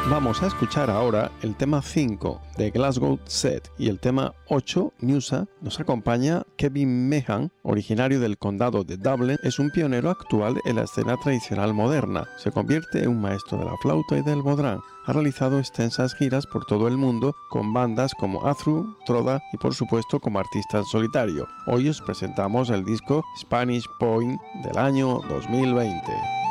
Vamos a escuchar ahora el tema 5 de Glasgow Set y el tema 8, Musa. Nos acompaña Kevin Meehan, originario del condado de Dublin. Es un pionero actual en la escena tradicional moderna. Se convierte en un maestro de la flauta y del bodhrán. Ha realizado extensas giras por todo el mundo con bandas como Athru, Troda y por supuesto como artista en solitario. Hoy os presentamos el disco Spanish Point del año 2020.